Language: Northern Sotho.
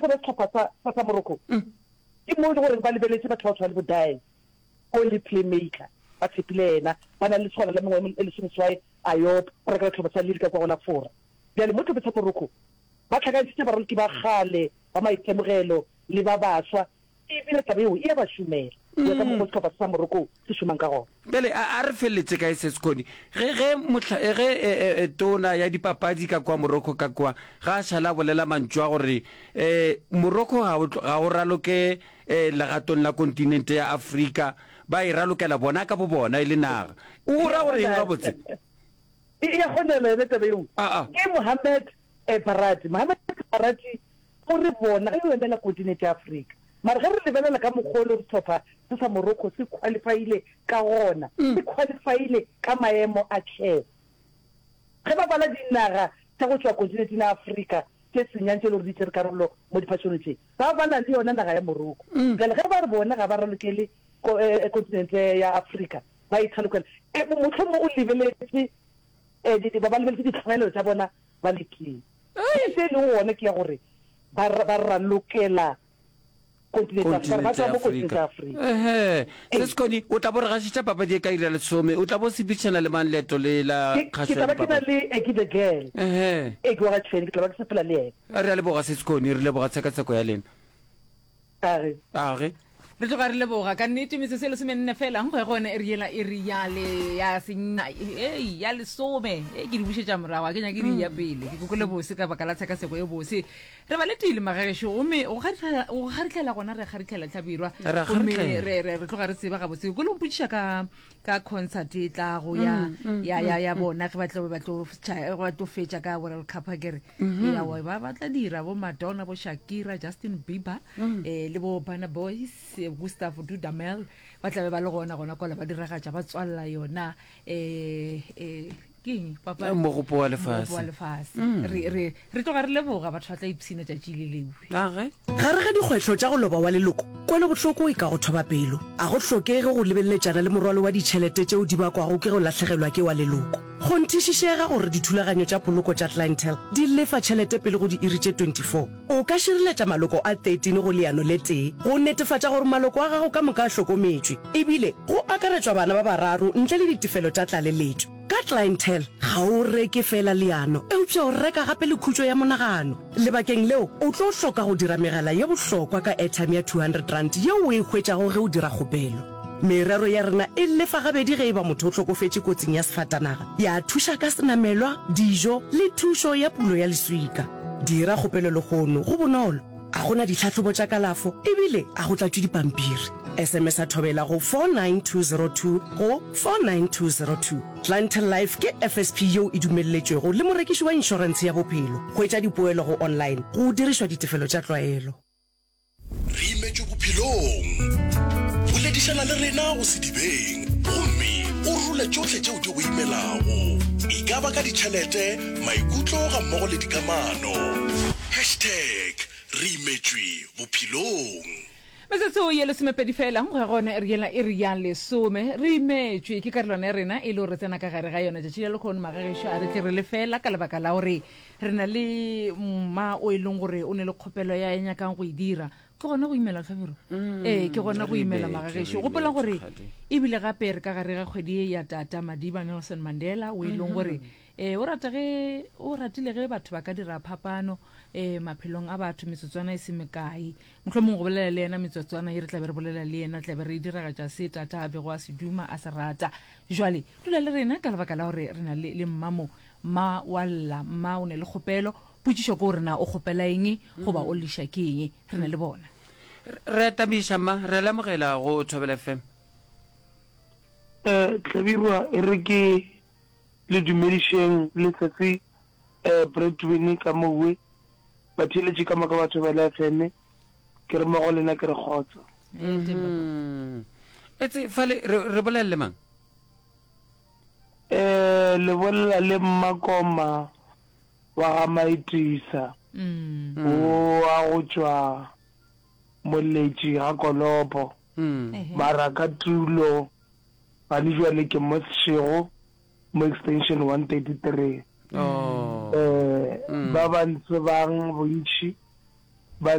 go ba tlhopha sa Morocco ke mo go re ba lebeletse batho ba tshwana bodai only playmaker ba tshepile ena ba na le tshwana le mongwe le Sumswai Ayop re ka tlhopha sa lirika kwa gona fora bjale mo tlhopha sa Morocco ba tlhakantse ba role ke ba gale ba maitemogelo le ba baswa ebile taba eo e ba shumela ka mo tlhopha sa Morocco se shumang ka gona bele a re feletse ka Seskoni ge tona ya dipapadi ka kwa Morocco ka kwa ga shala bolela mantswa gore Morocco ga o raloke legatong la kontinente ya Afrika ba e ralokela bona ka bo bona ile naga o ra gore ga botse ya gona le taba eo ke Mohamed Barati o re bona e wena la kontinente ya Afrika mara ge re lebelela ka mogolo re tlhopha se sa Morocco se qualifiele ka gona se qualifiele ka maemo a chair ge ba bala dinaga tsa go tswa kontinente ya Afrika ke senyantse le re ditse karolo mo diphatsonetse ba bana le yona naga ya Morocco gale ge ba re bona ga ba ralokele kontinente ya Afrika ba ithalokela motlhomo o lebeletse ba ba lebeletse ditlhamelo tsa bona ba lekile se le wona ke ya gore ba ralokela kontinente ya Afrika Seskoni o tla bo re gasitša papadi e ka ira lesome o tla bo sepitšana le mang leeto le la kgašwa ke na le Ekide Girl ke wa tshwene ke tla ba ke sepela le ena re a leboga Seskoni re leboga tshekatsheko ya lena re tloga re leboga ka nnete metsotso le semenne fela nkgo ya gona e re yale ya senya ya lesome ke di bušetša morago a ke nyake di ya pele ke kokole bose ka baka la tshekaseko e bose re ba le tile magagesho gomme o gariklela gona re gariklela tlhabirwa gomme re tloga re tseba gabotse ko le mpotšiša ka concert e tlago ya bona ge batlo fetša ka World Cup kere ba tla dira bo Madonna bo Shakira Justin Bieber le bo Burna Boys Gustav Dudamel ba tla be ba le gona kola ba diragatša ba tswalela yona keng papa mogopo wa lefase re tloga re leboga batho ba tla ipsina tšatši le lewe gare ga dikgwetlho tša go loba wa leloko kwele botlhoko e ka go thoba pelo a go tlhokege go lebelletšana le morwalo wa ditšhelete tšeo di bakwago ke go latlhegelwa ke wa leloko go nthišišega gore dithulaganyo tša poloko tša Clientele di lefa tšhelete pele go di iri tše 24 o ka širiletša maloko a 13 go leano le tee go netefatša gore maloko a gago ka moka a hlokometšwe ebile go akaretšwa bana ba bararo ntle le ditefelo tša tlaleletšo ka Clientele ga o reke fela leano eupša o reka gape le khutšo ya monagano lebakeng leo o tlo hloka go dira megala ye bohlokwa ka airtime ya 200 rand yeo o e hwetšago ge o dira kgopelo merero ya rena e lefa gabedi ge e ba motho o tlhokofetše kotsing ya sefatanaga ya thuša ka senamelwa dijo le thušo ya pulo ya leswika dira kgopelo legono go bonolo a gona ditlhatlhobo tša kalafo ebile a go tlatšwe dipampiri SMS a thobela go 49202 go 49202 Clientele Life ke FSP yeo e dumelletšwego le morekiši wa inšorense ya bophelo go etša dipoelo go online go dirišwa ditefelo tša tlwaelo re imetšwe bophelong boledišana le rena go sedibeng gomme o rule tšohle tšeo di go imelago e ka ba ka ditšhelete maikutlo ga mmogo le dikamano #re imetšwe bophelong metsotso ye lesomepedi fela nkgo ya gona e re yang lesome re imetšwe ke karolwana ya rena e le gore tsena ka gare ga yona tšatši ya lekgono magagesho a re ke re le fela ka lebaka la gore re na le mma o e leng gore o ne le kgopelo ya e nyakang go e dira ke gona go imela tlhabiro ke gona go imela magagesho gopola gore ebile gape re ka gare ga kgwedi e ya tata Madiba Nelson Mandela o e leng gore o ratile ge batho ba ka dira phapano maphelong a batho metsotswana e se mekae mohlomong go bolela le ena metsotswana e re tlabe re bolela le ena tlabe re diragatša se tata a bego a se duma a se rata jwale dula le rena ka lebaka la gore re na le mmamo ma walla mma o ne le kgopelo potšišo ko gore na o kgopela eng goba o leša ke eng re na le bona re tamiša ma re lemogela go Thobela FM tlhabirwa e re ke le dumedišeng le tsatsi breadwinning ka mowe ba thiletše ka moka batho ba le FM ke re mogo lena ke re kgotsa etse fale re bolelele mang le bolela le Mmakoma wa ga Maitisa o a go tšwa moletši ga Kolopo mara ka tulo ba le jwale ke mo Seshego mo extension 133 ba bantse bang bontši